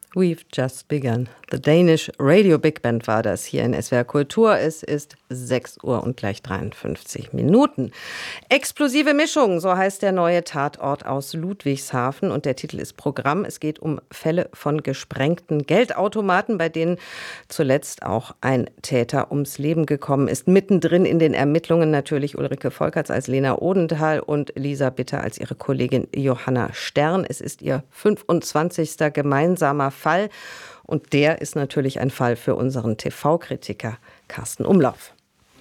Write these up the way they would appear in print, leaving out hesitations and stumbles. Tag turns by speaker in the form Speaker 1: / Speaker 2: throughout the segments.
Speaker 1: We've just begun. The Danish Radio Big Band war das hier in SWR Kultur. Es ist 6 Uhr und gleich 53 Minuten. Explosive Mischung, so heißt der neue Tatort aus Ludwigshafen. Und der Titel ist Programm. Es geht um Fälle von gesprengten Geldautomaten, bei denen zuletzt auch ein Täter ums Leben gekommen ist. Mittendrin in den Ermittlungen natürlich Ulrike Volkerts als Lena Odenthal und Lisa Bitter als ihre Kollegin Johanna Stern. Es ist ihr 25. gemeinsamer Fall. Und der ist natürlich ein Fall für unseren TV-Kritiker Carsten Umlauf.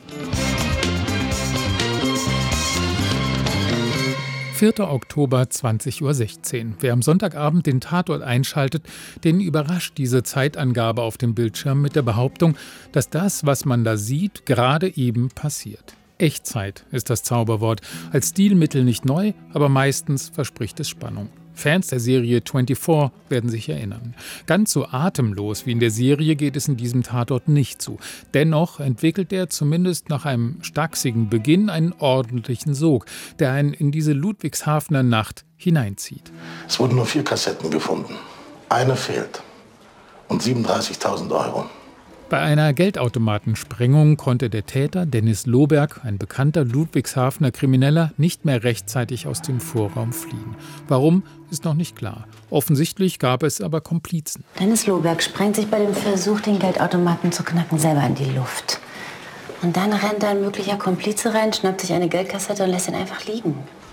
Speaker 2: 4. Oktober, 20:16 Uhr. Wer am Sonntagabend den Tatort einschaltet, den überrascht diese Zeitangabe auf dem Bildschirm mit der Behauptung, dass das, was man da sieht, gerade eben passiert. Echtzeit ist das Zauberwort. Als Stilmittel nicht neu, aber meistens verspricht es Spannung. Fans der Serie 24 werden sich erinnern. Ganz so atemlos wie in der Serie geht es in diesem Tatort nicht zu. Dennoch entwickelt er zumindest nach einem stachsigen Beginn einen ordentlichen Sog, der einen in diese Ludwigshafener Nacht hineinzieht.
Speaker 3: Es wurden nur 4 Kassetten gefunden. Eine fehlt. Und 37.000 Euro.
Speaker 2: Bei einer Geldautomatensprengung konnte der Täter Dennis Lohberg, ein bekannter Ludwigshafener Krimineller, nicht mehr rechtzeitig aus dem Vorraum fliehen. Warum, ist noch nicht klar. Offensichtlich gab es aber Komplizen.
Speaker 4: Dennis Lohberg sprengt sich bei dem Versuch, den Geldautomaten zu knacken, selber in die Luft. Und dann rennt ein möglicher Komplize rein, schnappt sich eine Geldkassette und lässt ihn einfach liegen.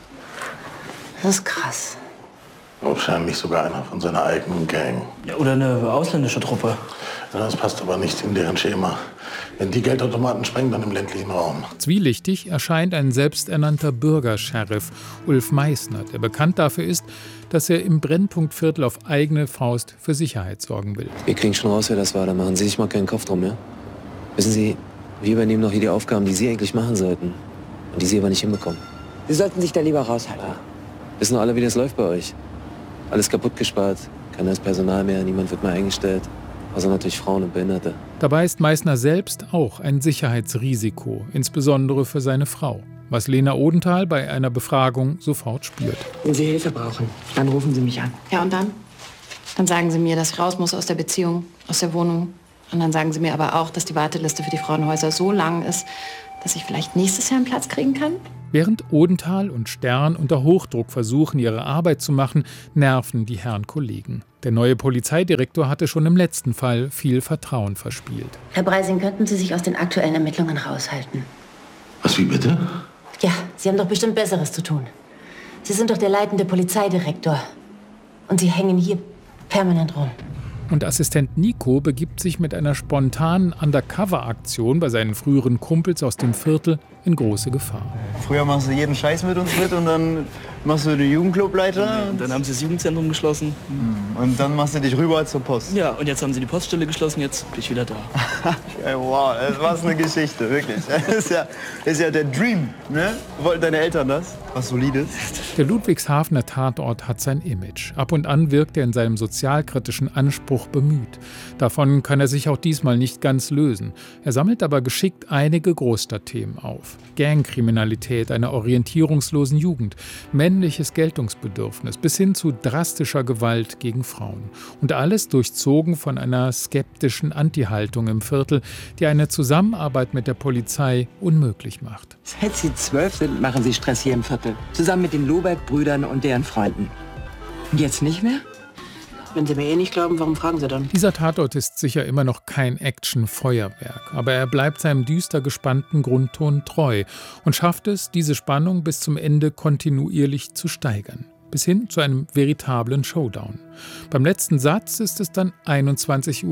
Speaker 4: Das ist krass.
Speaker 3: Wahrscheinlich sogar einer von seiner eigenen Gang.
Speaker 5: Ja, oder eine ausländische Truppe.
Speaker 3: Ja, das passt aber nicht in deren Schema. Wenn die Geldautomaten sprengen, dann im ländlichen Raum.
Speaker 2: Zwielichtig erscheint ein selbsternannter Bürgersheriff, Ulf Meissner, der bekannt dafür ist, dass er im Brennpunktviertel auf eigene Faust für Sicherheit sorgen will.
Speaker 6: Wir kriegen schon raus, wer das war. Da machen Sie sich mal keinen Kopf drum, ja? Wissen Sie, wir übernehmen noch hier die Aufgaben, die Sie eigentlich machen sollten. Und die Sie aber nicht hinbekommen.
Speaker 7: Sie sollten sich da lieber raushalten.
Speaker 6: Ja. Wissen doch alle, wie das läuft bei euch. Alles kaputt gespart, kein neues Personal mehr, niemand wird mehr eingestellt. Also natürlich Frauen und Behinderte.
Speaker 2: Dabei ist Meissner selbst auch ein Sicherheitsrisiko, insbesondere für seine Frau. Was Lena Odenthal bei einer Befragung sofort spürt.
Speaker 7: Wenn Sie Hilfe brauchen, dann rufen Sie mich an.
Speaker 4: Ja, und dann? Dann sagen Sie mir, dass ich raus muss aus der Beziehung, aus der Wohnung. Und dann sagen Sie mir aber auch, dass die Warteliste für die Frauenhäuser so lang ist, dass ich vielleicht nächstes Jahr einen Platz kriegen kann.
Speaker 2: Während Odenthal und Stern unter Hochdruck versuchen, ihre Arbeit zu machen, nerven die Herren Kollegen. Der neue Polizeidirektor hatte schon im letzten Fall viel Vertrauen verspielt.
Speaker 4: Herr Breising, könnten Sie sich aus den aktuellen Ermittlungen raushalten?
Speaker 3: Was, wie bitte?
Speaker 4: Ja, Sie haben doch bestimmt Besseres zu tun. Sie sind doch der leitende Polizeidirektor. Und Sie hängen hier permanent rum.
Speaker 2: Und Assistent Nico begibt sich mit einer spontanen Undercover-Aktion bei seinen früheren Kumpels aus dem Viertel in große Gefahr.
Speaker 8: Früher machst du jeden Scheiß mit uns mit und dann machst du den Jugendclubleiter.
Speaker 5: Und dann haben sie das Jugendzentrum geschlossen.
Speaker 8: Und dann machst du dich rüber zur Post.
Speaker 5: Ja, und jetzt haben sie die Poststelle geschlossen, jetzt bin ich wieder da.
Speaker 8: Ey, wow, das war eine Geschichte, wirklich. Das ist ja der Dream, ne? Wollten deine Eltern das? Was Solides?
Speaker 2: Der Ludwigshafener Tatort hat sein Image. Ab und an wirkt er in seinem sozialkritischen Anspruch bemüht. Davon kann er sich auch diesmal nicht ganz lösen. Er sammelt aber geschickt einige Großstadtthemen auf. Gangkriminalität einer orientierungslosen Jugend, männliches Geltungsbedürfnis bis hin zu drastischer Gewalt gegen Frauen. Und alles durchzogen von einer skeptischen Anti-Haltung im Viertel, die eine Zusammenarbeit mit der Polizei unmöglich macht.
Speaker 7: Seit Sie 12 sind, machen Sie Stress hier im Viertel. Zusammen mit den Lohberg-Brüdern und deren Freunden. Und jetzt nicht mehr?
Speaker 4: Wenn Sie mir eh nicht glauben, warum fragen Sie dann?
Speaker 2: Dieser Tatort ist sicher immer noch kein Action-Feuerwerk, aber er bleibt seinem düster gespannten Grundton treu und schafft es, diese Spannung bis zum Ende kontinuierlich zu steigern, bis hin zu einem veritablen Showdown. Beim letzten Satz ist es dann 21:44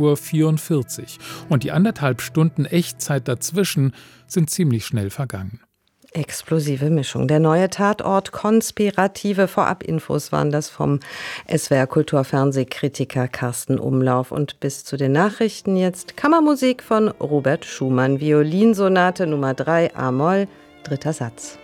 Speaker 2: Uhr und die 1,5 Stunden Echtzeit dazwischen sind ziemlich schnell vergangen.
Speaker 1: Explosive Mischung. Der neue Tatort, konspirative Vorabinfos waren das vom SWR Kulturfernsehkritiker Carsten Umlauf. Und bis zu den Nachrichten jetzt Kammermusik von Robert Schumann, Violinsonate Nummer 3, A-Moll, 3. Satz.